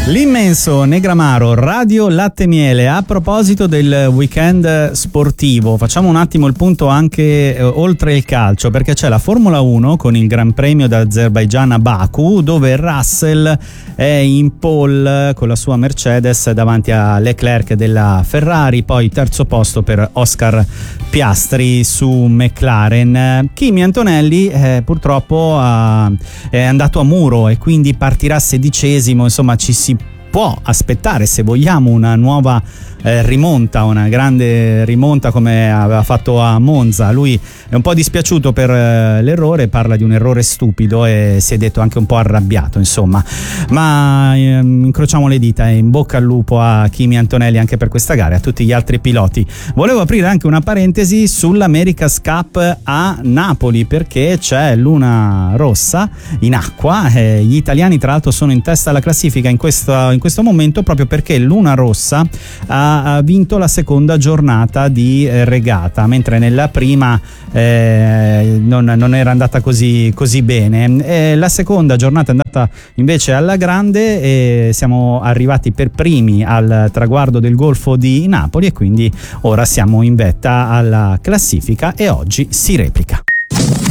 L'immenso Negramaro, Radio Latte Miele. A proposito del weekend sportivo, facciamo un attimo il punto anche oltre il calcio, perché c'è la Formula 1 con il Gran Premio d'Azerbaigian a Baku, dove Russell è in pole con la sua Mercedes davanti a Leclerc della Ferrari, poi terzo posto per Oscar Piastri su McLaren. Kimi Antonelli purtroppo è andato a muro e quindi partirà 16°, insomma ci si può aspettare, se vogliamo, una nuova rimonta, una grande rimonta come aveva fatto a Monza. Lui è un po' dispiaciuto per l'errore, parla di un errore stupido e si è detto anche un po' arrabbiato, insomma, ma incrociamo le dita e in bocca al lupo a Kimi Antonelli anche per questa gara e a tutti gli altri piloti. Volevo aprire anche una parentesi sull'America's Cup a Napoli, perché c'è Luna Rossa in acqua, gli italiani tra l'altro sono in testa alla classifica in questo momento, proprio perché Luna Rossa ha vinto la seconda giornata di regata, mentre nella prima non era andata così bene. La seconda giornata è andata invece alla grande e siamo arrivati per primi al traguardo del Golfo di Napoli e quindi ora siamo in vetta alla classifica e oggi si replica.